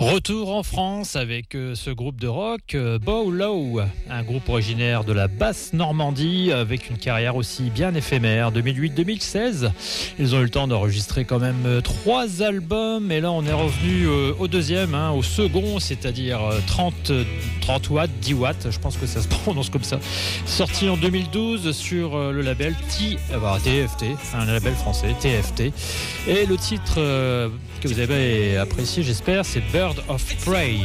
Retour en France avec ce groupe de rock, Bow Low, un groupe originaire de la Basse-Normandie avec une carrière aussi bien éphémère, 2008-2016. Ils ont eu le temps d'enregistrer quand même 3 albums et là on est revenu au deuxième, au second, c'est-à-dire 30 watts, 10 watts, je pense que ça se prononce comme ça. Sorti en 2012 sur le label TFT, un label français, TFT. Et le titre que vous avez apprécié, j'espère, c'est Bird of Prey.